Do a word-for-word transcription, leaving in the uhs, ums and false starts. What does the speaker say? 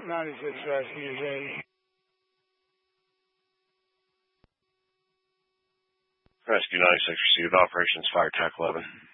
ninety-six Rescue is ready. Rescue ninety-six received operations fire tac eleven.